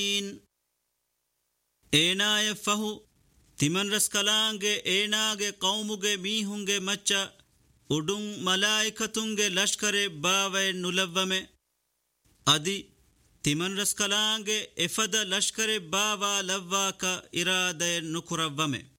ಏನಾಯ ಫಹು ತಿಮನ್ ರಸ್ಕಲಾಂಗೆ ಏನಾಗೆ ಕೌಮುಗೆ ಮೀಹುಂಗೆ ಮಚ್ಚ ಉಡುಂ ಮಲಾಯಿಕತುಂಗೆ ಲಷ್ಕರೆ ಬಾವೆ ನುಲವ್ವಮೆ ಅದಿ ತಿಮನ್ ರಸ್ಕಲಾಂಗೆ ಎಫದ ಲಷ್ಕರೆ ಬಾವಾ ಲವ್ವಾಕ ಇರಾದೆ ನುಕುರವ್ವಮೆ